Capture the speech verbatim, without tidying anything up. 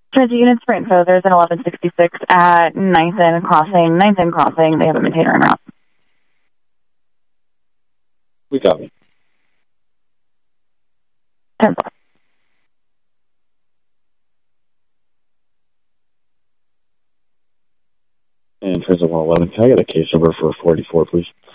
Transit units for info, there's an eleven sixty-six at ninth and Crossing. ninth and Crossing, they have a maintainer en route. We copy. ten four. And Transit one eleven, can I get a case number for forty-four, please?